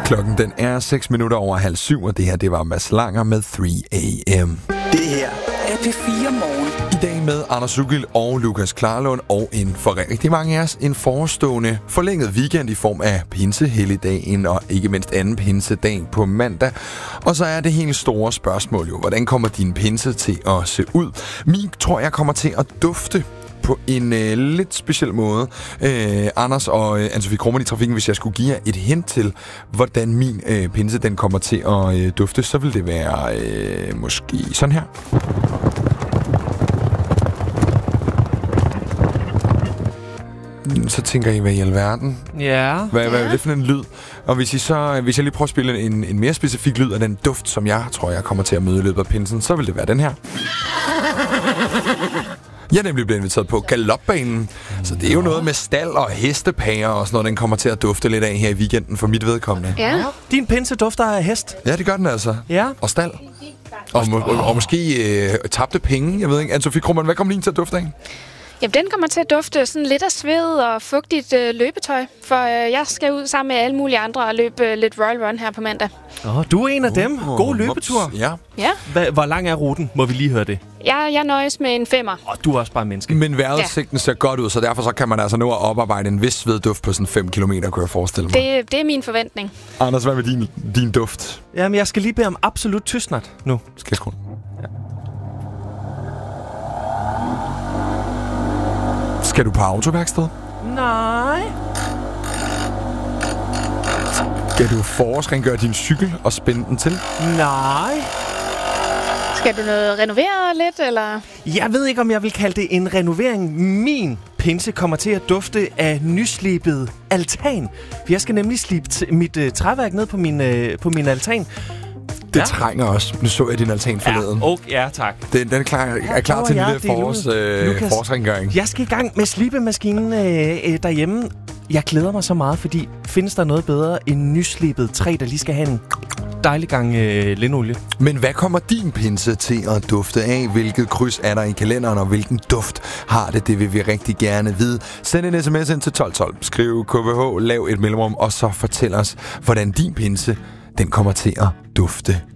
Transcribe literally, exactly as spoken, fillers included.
Klokken den er seks minutter over halv syv, og det her det var Mads Langer med tre a m. Det her er P fire Morgen. I dag med Anders Ugiel og Lukas Klarlund, og en for rigtig mange af os en forestående forlænget weekend i form af pinsehelligdagen og ikke mindst anden pinsedag på mandag. Og så er det helt store spørgsmål jo, hvordan kommer din pinse til at se ud? Min tror jeg kommer til at dufte på en øh, lidt speciel måde. Øh, Anders og øh, Anne-Sophie Krummer i trafikken, hvis jeg skulle give jer et hint til, hvordan min øh, pinse den kommer til at øh, dufte, så vil det være øh, måske sådan her. Så tænker I, hvad i alverden? Ja. Hvad, hvad ja. er det for en lyd? Og hvis, I så, hvis jeg lige prøver at spille en, en mere specifik lyd af den duft, som jeg tror, jeg kommer til at møde i løbet af pinsen, så vil det være den her. Jeg er nemlig blevet inviteret på galopbanen, så det er jo noget med stald og hestepager og sådan noget, den kommer til at dufte lidt af her i weekenden for mit vedkommende. Ja. Din pinse dufter af hest. Ja, det gør den altså. Ja. Og stald. Og, må, og, og måske øh, tabte penge, jeg ved ikke. Anne-Sophie Krummer, hvad kommer din til at dufte af? Jamen, den kommer til at dufte sådan lidt af sved og fugtigt øh, løbetøj, for øh, jeg skal ud sammen med alle mulige andre og løbe øh, lidt Royal Run her på mandag. Åh, du er en af dem. Uh, God løbetur. Ja. Ja. Hva, hvor lang er ruten? Må vi lige høre det? Jeg, jeg nøjes med en femmer. Og du er også bare menneske. Men vejrudsigten Ja. ser godt ud, så derfor så kan man altså nå at oparbejde en vis svedduft på sådan fem kilometer, kunne jeg forestille mig. Det, det er min forventning. Anders, hvad med din, din duft? Jamen, jeg skal lige bede om absolut tystnat nu. Skal jeg skrue? Ja. Skal du på autoværksted? Nej. Skal du forårsrengøre din cykel og spænde den til? Nej. Skal du noget renovere lidt, eller? Jeg ved ikke, om jeg vil kalde det en renovering. Min pinse kommer til at dufte af nyslibet altan. For jeg skal nemlig slibe t- mit uh, træværk ned på min, uh, på min altan. Det Ja. trænger også. Nu så jeg din altan forleden. Ja, okay, ja, tak. Den, den er klar, er klar Åh, til en ja, lille det er forårs, nu. øh, Lukas, forårsrengøring. Jeg skal i gang med slibemaskinen øh, øh, derhjemme. Jeg glæder mig så meget, fordi findes der noget bedre end nyslibet træ, der lige skal have en dejlig gang øh, linolie? Men hvad kommer din pinse til at dufte af? Hvilket kryds er der i kalenderen, og hvilken duft har det? Det vil vi rigtig gerne vide. Send en sms ind til tolv tolv. Skriv K V H, lav et mellemrum, og så fortæl os, hvordan din pinse den kommer til at dufte